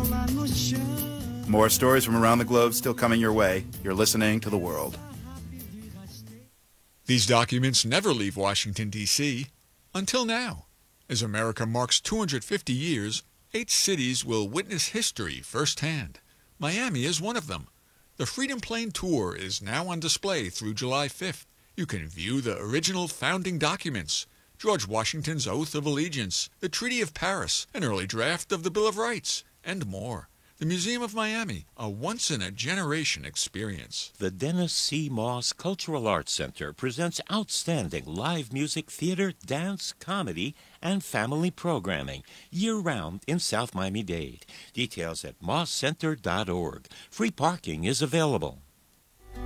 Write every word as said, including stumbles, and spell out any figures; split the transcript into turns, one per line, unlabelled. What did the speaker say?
More stories from around the globe still coming your way. You're listening to The World.
These documents never leave Washington, D C Until now. As America marks two hundred fifty years, eight cities will witness history firsthand. Miami is one of them. The Freedom Plane Tour is now on display through July fifth. You can view the original founding documents, George Washington's Oath of Allegiance, the Treaty of Paris, an early draft of the Bill of Rights, and more. The Museum of Miami, a once-in-a-generation experience.
The Dennis C. Moss Cultural Arts Center presents outstanding live music, theater, dance, comedy, and family programming year-round in South Miami-Dade. Details at moss center dot org. Free parking is available.